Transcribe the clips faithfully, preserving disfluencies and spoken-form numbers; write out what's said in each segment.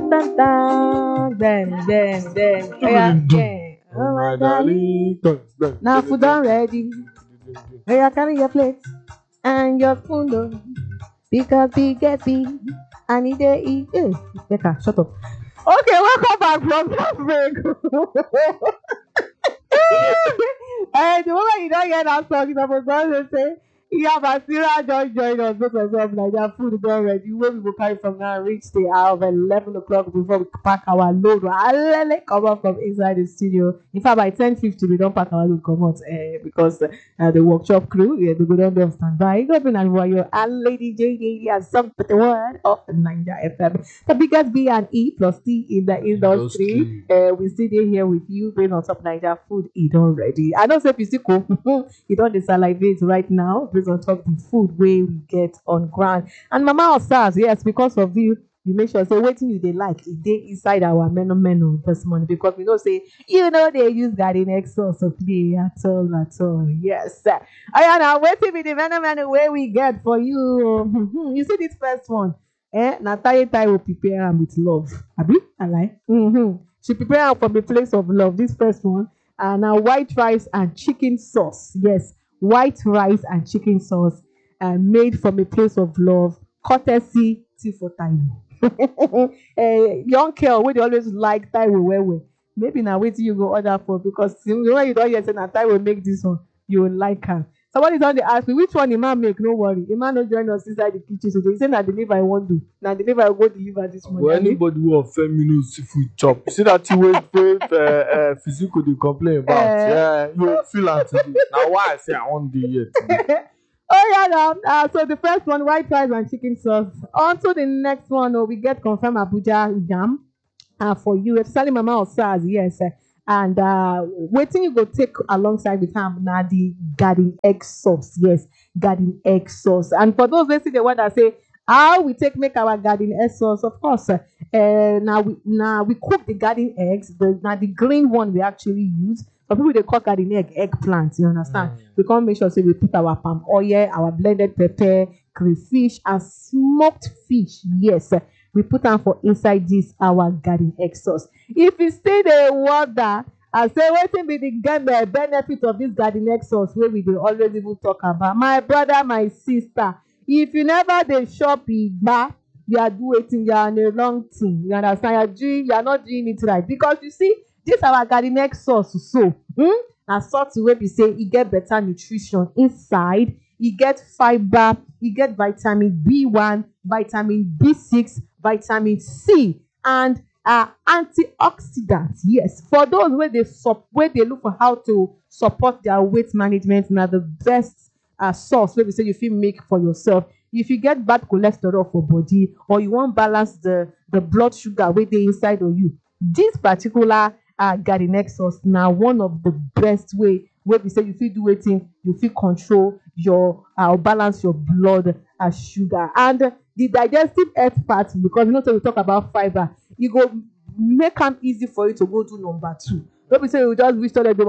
dun, dun. Then, then, then. Oh, yeah, yeah. Oh my darling. Now food done ready. Oh, yeah, carry your plate and your spoon though. Because we get big and it dey eat. Hey, Becca, shut up. Okay, welcome back from that break. And the moment you don't hear that song, you're supposed to say, yeah, but Sarah just joined us because of like that food is already. Where we will carry from now and reach the hour of eleven o'clock before we pack our load. We'll come up from inside the studio. In fact, by ten fifty, we don't pack our load, come out uh, because uh, the workshop crew, yeah, they go down there stand by. Go and your and Lady J D and some the word of Ninja F M. The biggest B and E plus T in the industry. Uh, we still here with you, bring on top Ninja food. Eat already. I don't say physical. You don't salivate right now. On top the food where we get on ground. And Mama Osas, yes, because of you, you make sure say waiting you they like it they inside our menu menu this morning because we know say you know they use garden egg sauce to play at all at all. Yes. I am now waiting with the menu menu where we get for you. You see this first one. Eh? Natalie Tai will prepare them with love. Abi? I like. Mm-hmm. She prepare them from the place of love. This first one. And now white rice and chicken sauce. Yes. White rice and chicken sauce uh, made from a place of love, courtesy T for Taiwo. A young girl wey dey always like Taiwo well well. Maybe now wait till you go order for because when you don't hear say na Taiwo make this one, you will like her. Somebody don dey ask me which one the man make. No worry, the man no join us inside the kitchen today. He say na deliver I wan do. Na deliver I go deliver this morning. Well, anybody who offend me no seafood chop. You see that thing wey wey uh, uh, physical dey complain about. Uh, yeah, you feel am today. Na why I say I wan dey here today. Oh yeah, now uh, so the first one white rice and chicken sauce. On to the next one. Oh, we get confirmed Abuja yam uh, for you. Especially Mama Osas, yes. Uh, and uh, waiting you go take alongside with him now the garden egg sauce. Yes, garden egg sauce. And for those basically the one that say how we take make our garden egg sauce, of course. Uh, now we now we cook the garden eggs. The now the green one we actually use. Some people they call garden egg eggplant. You understand? Mm. We can't make sure say we put our palm oil, our blended pepper, crayfish, and smoked fish. Yes. We put them for inside this our garden egg sauce. If you see the water, I say what be the benefit of this garden egg sauce where we dey always even talk about. My brother, my sister, if you never dey shop igba, you are doing it, you are on a long thing. You understand? You are doing, you are not doing it right because you see this our garden egg sauce so hmm? Na salt wey be say e get better nutrition inside. E get fiber, e get vitamin B one, vitamin B six, vitamin C, and uh, antioxidants. Yes, for those where they sup where they look for how to support their weight management, now the best uh, sauce where we say you feel make for yourself. If you get bad cholesterol for body or you want balance the the blood sugar where they inside of you, this particular uh, garden egg sauce now one of the best way where we say you feel do waiting, you feel control your uh, balance your blood uh, sugar and uh, the digestive health part because you know so we talk about fiber. You go make them easy for you to go do number two. Don't be say you just wish to the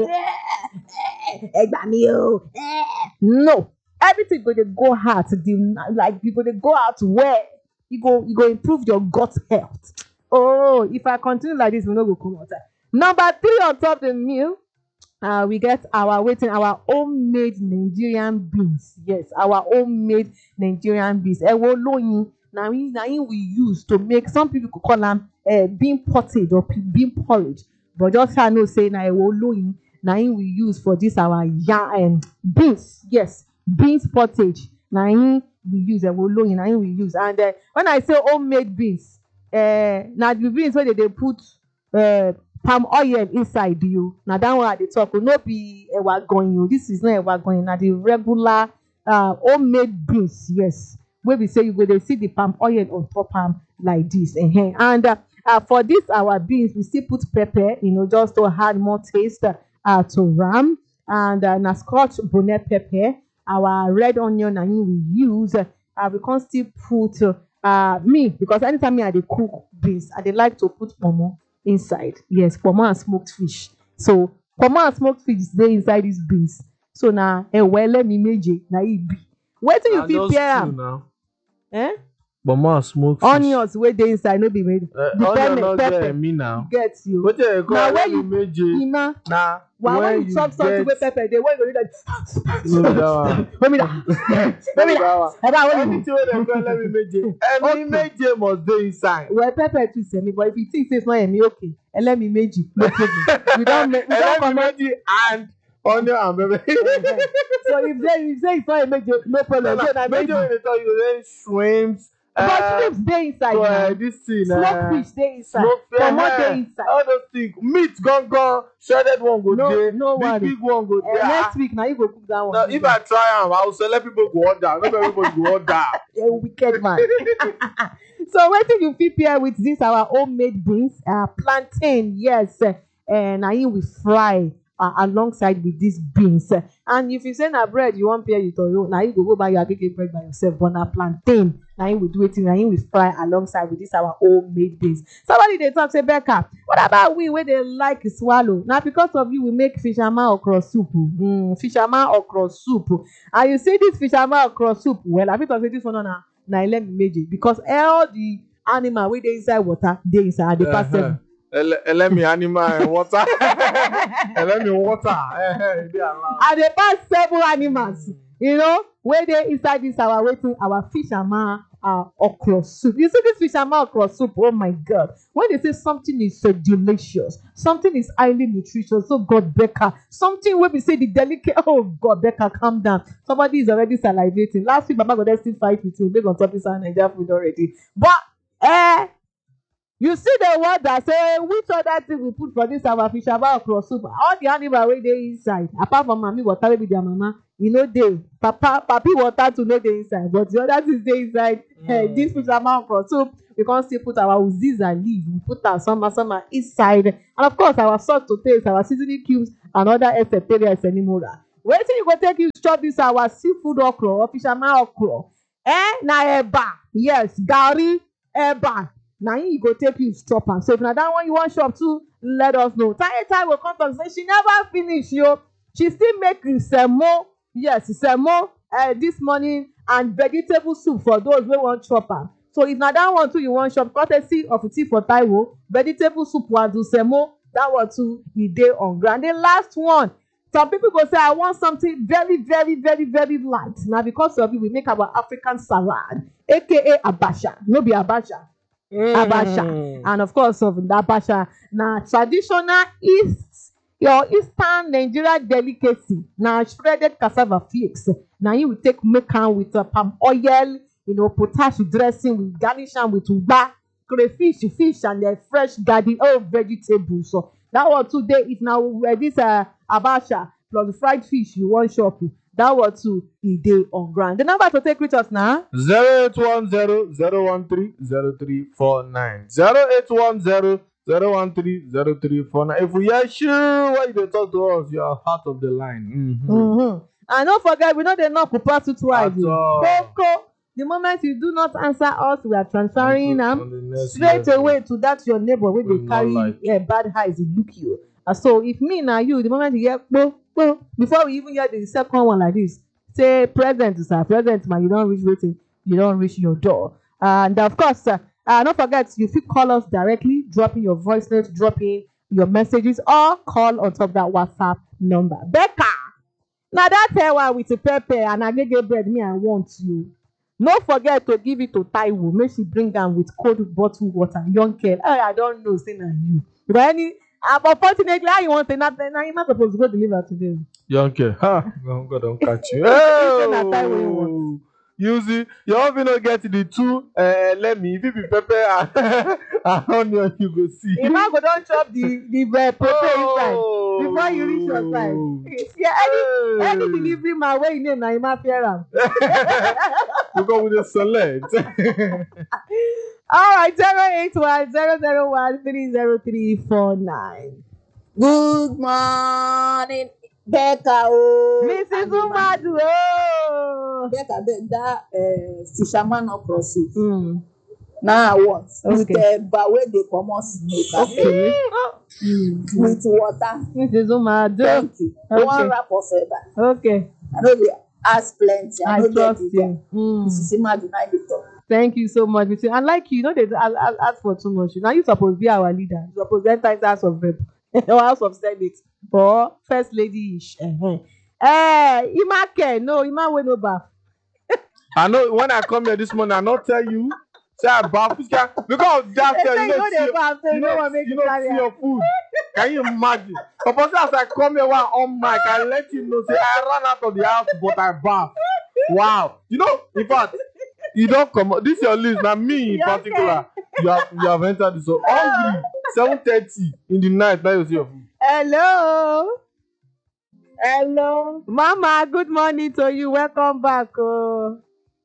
no, everything go they go hard. The like you go they go out where you go you go improve your gut health. Oh, if I continue like this, we no go come out. Number three on top the meal. Uh, we get our waiting our homemade Nigerian beans. Yes, our homemade Nigerian beans. Ewo loyin na we na we use to make some people could call them uh, bean pottage or bean porridge. But just I know say na ewo loyin na we use for this our yam and beans. Yes, beans pottage. Na we use ewo loyin na we use. And uh, when I say homemade beans, uh, now the beans where they, they put uh palm oil inside you. Now that one they talk will not be a wagon you. This is not a wagon. Now the regular uh homemade beans, yes. Where we say you go they see the palm oil on top them like this. Uh-huh. And uh, uh, for this our beans, we still put pepper, you know, just to add more taste uh, to ram. And uh, now scotch bonnet pepper, our red onion, and we use. Uh, we can still put uh me because anytime me I dey cook beans, I dey like to put pomo inside. Yes, pomo and smoked fish. So pomo and smoked fish dey inside these beans. So now, eh, well, let me meje na e be. Wait till you feel pair am. Eh? But man smoke fish. Onions wey dey inside no be made. Uh, The onion pepper, not there pepper. me now. Get you. What you call Now it? when you Meje. Ima, Nah. well, when you chop something with pepper, they want to do that. No, that one. Let me that. Let me that. And that one. Anything wey dem call let me meje. Every meje must dey inside. Well, pepper too semi, but if you think say it's not me, okay. And let me make you. No problem. We don't make. We don't come meje and onion and pepper. So if they if say it's not a meje, no problem. No, no, meje wey dey talk you dey shrimps. But shrimps dey inside so, now. Uh, this thing, Smoked uh, fish dey inside. Smoked fish, Comot uh, dey inside. all those things. Meat gone gone. Shredded one go No, dey. no big worry. big one go Uh, dey. next week now you go cook that one. Now, if I try am, I will select people go order. Not everybody go order. A wicked man. So wetin you fit pair with this our homemade beans, uh, plantain, yes, uh, na him we fry uh, alongside with these beans. And if you say na bread you wan pair with oyo, na you go go buy your agege bread by yourself. But na plantain, na him we do wetin, na him we fry alongside with this our homemade beans. Somebody dey talk say Becca, what about we wey dey like swallow? Na because of you we make fisherman okra soup. Mm, fisherman okra soup. And you see this fisherman okra soup, well, I fit talk say this one na na elemi meje because all the animal wey dey inside water dey inside and dey pass seven. Elemi animal and water. Elemi water. And dey pass seven animals, you know, wey dey inside this our wetin our fisherman uh, okra soup. You see this fisherman okra soup, oh my God. When they say something is so delicious, something is highly nutritious, so God Becca, something wey be say the delicate, oh God Becca, calm down. Somebody is already salivating. Last week, Baba God still fight with me based on top this Nigeria food already. But, eh, you see the word that say which other thing we put for this our fisherman okra soup? All the animal wey dey inside, apart from mommy water wey be their mama, e no dey. Papa, papi water too no dey inside, but the other things dey inside. Mm. Uh, this fisherman okra soup, we can still put our uziza leaf, we put our some some inside, and of course our salt to taste, our seasoning cubes, and other et cetera et cetera. Wetin you go take you chop this our seafood okra or fisherman okra? Eh, na eba, yes, garri eba. Na him you go take you chop am. So if na that one you wan chop too, let us know. Tiny time will come talk say she never finish yo. She still make semo, yes, semo uh, this morning and vegetable soup for those wey wan chop am. So if na that one too you wan chop, courtesy of Tea for Taiwo, vegetable soup wadu semo, that one too e dey on ground. The last one, some people go say I want something very very very very light. Na because of it we make our African salad, aka abacha, no be abacha. Mm. Abacha, and of course of the abacha na traditional east your eastern Nigeria delicacy. Na shredded cassava flakes. Na you will take make am with uh, palm oil, you know, potash dressing, with garnish am with ugba, crayfish, fish, and uh, fresh garden oh vegetables. So that one today, if now uh, this uh, abacha plus fried fish you want chop, that one too e dey on ground. The number to take with us now: zero eight one zero zero one three zero three four nine. Zero eight one zero zero one three zero three four nine. If we hear sure why you talk to us, you are part of the line. Mm-hmm. Mm-hmm. And don't forget, we know they knock pass it twice. Coco, the moment you do not answer us, we are transferring them straight level. Away to that your neighbor where they carry like. Yeah, bad eyes, look you. Uh, so if me now you, the moment you get bo, bo, before we even hear the second one like this, say present, sir, present, man, you don't reach waiting, you don't reach your door. Uh, and of course, uh, uh, don't forget, you fit call us directly, dropping your voice note, dropping your messages, or call on top of that WhatsApp number. Becca, now that one with the pepper and agege bread, me I want you. No forget to give it to Taiwo. Make she bring them with cold bottled water. Young girl, oh, I don't know, say na you. But any, uh, unfortunately, how you want to not, now you're not supposed to go deliver today. Young girl, ha, God don't catch you. Oh, you see, you often don't get the two. Uh, let me, if it be pepper and, and onion, you go see. If I go don't chop the the uh, pepper oh, inside before you reach your side. Yeah, any hey. any delivery man where you name na him appear am. Because we dey select. All right, zero eight one zero zero one three zero three four nine. Good morning, Becca. Oh, Missus Umadu. Oh, Becca, that uh, fisherman okra soup. Mm. Now I want okay. with the uh, where they comot smoke. Okay. Mm. With water. Missus Umadu. Thank you. Okay. One wrap of fiber. Okay. I know they ask plenty. I, I know trust they you. Mm. Missus Umadu, now they talk. Thank you so much. Between and like you know they I'll, I'll ask for too much. Now you supposed to be our leader. You supposed to enter into House of Rep or House of Senate or First Lady ish. Uh-huh. Eh, Ima care. No, Ima we no bath. I know when I come here this morning, I not tell you. Say I bath because of that They uh, say you you know know see they bath, so you you don't know want to make you you know carry see am. your food. Can you imagine? Suppose as I come here one on mic, I let you know say I ran out of the house but I bath. Wow. You know, in fact, you don't come. This your list. Now me in You particular, you have you have entered this. So hungry. seven thirty in the night. Now you see your food. Hello. Hello. Mama, good morning to you. Welcome back. Oh.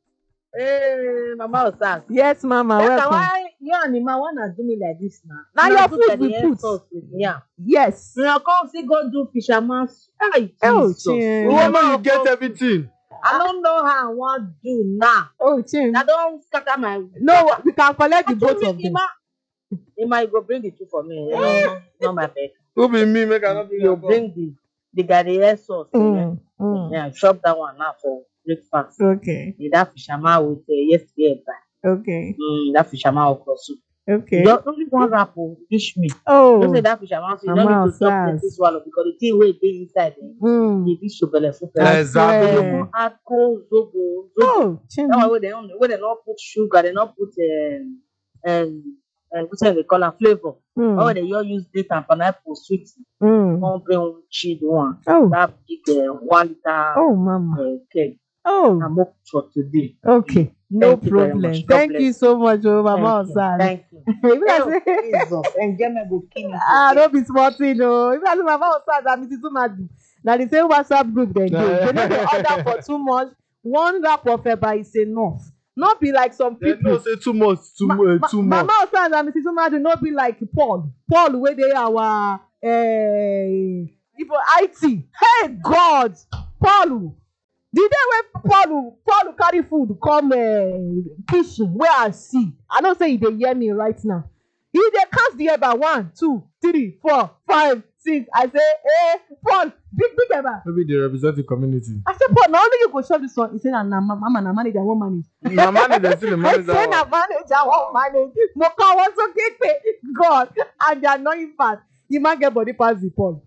Hey, Mama Osas. Yes, Mama, That's welcome. why you and the man wanna do me like this now. Now Una your do food that we the put. sauce with me, yeah. Yes. Una come see go do fisherman's. Ay, Oh, Jesus. chin. You We want know no you get go- everything. I don't know how I want do now. Oh, Chin. I don't scatter my. No, we can collect the I both told me, of them. Ima, Ima, you go bring the two for me. No, no, my bed. Who be me? Make I not be You your bring the the garlic sauce. Mm, Yeah. mm. Yeah, chop that one now for breakfast. Okay, Yeah, that fisherman with uh, yesterday. okay, Mm, that fisherman okra soup. okay. You only one wrap will dish me. Oh, Don't say that fisherman, so you Mama don't need to chop Osas. plenty swallow because the thing wey dey inside eh, mm. dey be so belleful. I Exactly. You swear. go add cold zobo, zobo. Oh, Chin. That one wey they don't, wey they not put sugar, they not put um, um, uh, what they call am flavour. Mm, Or they all use date and pineapple sweet. mm. Come bring one chilled one. Oh, That big uh, one liter oh, Mama. uh, cake. Oh, I'm up for today. okay. No Thank you very problem. much. God Thank you bless. so much, oh, Mama Thank you. Osas. Thank you. Even I Oh, say, Jesus, enjoyment go kill me. ah, today. don't be smarty, no. Even I say Mama Osas and Missus Umadu. Now the same WhatsApp group they do. They know they order for too much. One wrap of eba is enough. Not be like some They people. don't say too much, too Ma- uh, ma- too much. Mama Osas and Missus Umadu not be like Paul. Paul where they our uh, people I T. Hey God, Paul. The day when Paul Paul carry food come uh, kitchen where I see. I don't say he dey hear me right now. He dey count the eba one, two, three, four, five, six. I say, eh, Paul, big big eba. Maybe they represent the community. I say, Paul, na only you go chop this one. He say, na na mama na manager wan manage. My manager still the I manager. say na manager wan manage. Mo kàn wọ́n sókè pé God and the annoying part. He man get body pass the Paul.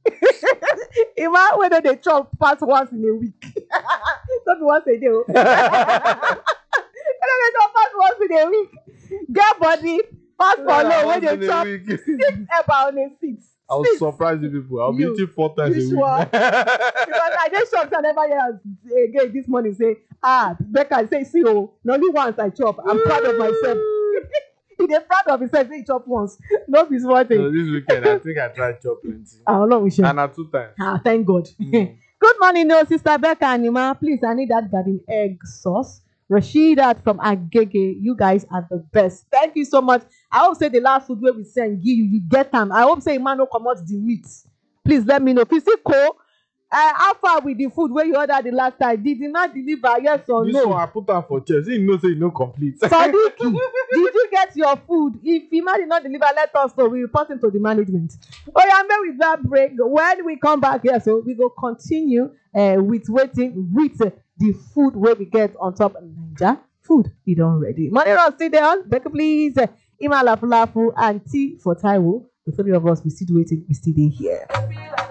He man wey no dey chop pass once in a week. No be once a day o. He no dey chop pass once in a week. Get body pass for low wey dey chop six eba on a seat. I will Six. surprise you people. I'll be You- eating four times you a sure? week. Because I just shocked I never hear am again this morning say, ah, Becca say, see oh, na only once I chop. I'm proud of myself. He dey proud of himself say he chop once. No be small So thing. this weekend, I think I tried chop plenty. Ah, Ọlọ́run ṣe. And at two times. Ah, thank God. Mm. Good morning, no, Sister Becca and Nima. Please, I need that garden egg sauce. Rashidat from Agege, you guys are the best. Thank you so much. I hope say the last food where we send give you, you get them. I hope say man no come out the meat. Please let me know. If you see co, uh, how far with the food where you ordered the last time? Did the man deliver? Yes or This no? one I put am for chest. He know say e no complete. Sadiki, did you get your food? If the man did not deliver, let us know. We report him to the management. Oh yeah, maybe with that break. When we come back here, so we go continue uh, with waiting with uh, the food where we get on top of Niger. Food, you don't ready. Money run still there. Becca, please. Uh, Ima Lafu Lafu and tea for Taiwo. The three of us, we still waiting. We still there here.